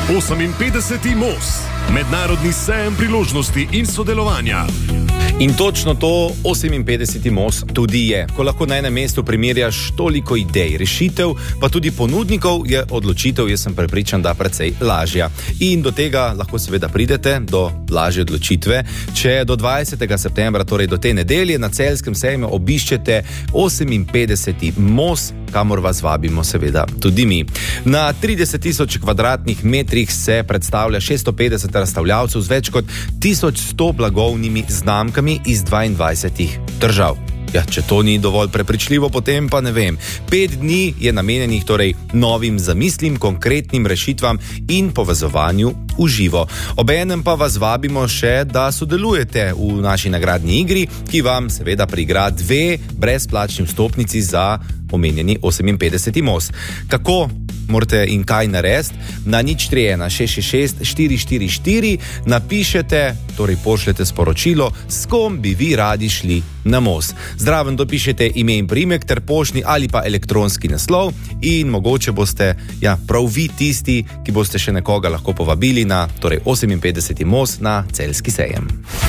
58. MOS, mednarodni sejem priložnosti in sodelovanja. In točno to 58. MOS tudi je. Ko lahko na enem mestu primerjaš toliko idej, rešitev, pa tudi ponudnikov, je odločitev, jaz sem prepričan, da precej lažja. In do tega lahko seveda pridete, do lažje odločitve, če do 20. septembra, torej do te nedelje, na celjskem sejmu obiščete 58. MOS, kamor vas vabimo seveda tudi mi. Na 30.000 kvadratnih metrih se predstavlja 650 razstavljavcev z več kot 1100 blagovnimi znamkami iz 22 držav. Ja, če to ni dovolj prepričljivo, potem pa ne vem. 5 dni je namenjenih torej novim zamislim, konkretnim rešitvam in povezovanju v živo. Obenem pa vas vabimo še, da sodelujete v naši nagradni igri, ki vam seveda priigra 2 brezplačni vstopnici za omenjeni 58. MOS. Kako morate in kaj narediti? Na 031 666 444 napišete, torej pošljete sporočilo, s kom bi vi radi šli na MOS. Zraven dopišete ime in priimek ter poštni ali pa elektronski naslov in mogoče boste, prav vi tisti, ki boste še nekoga lahko povabili na torej 58. MOS na celjski sejem.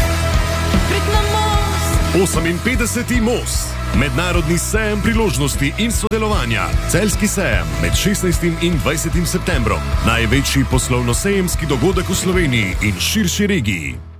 58. MOS, mednarodni sejem priložnosti in sodelovanja. Celjski sejem med 16. in 20. septembrom. Največji poslovno-sejemski dogodek v Sloveniji in širši regiji.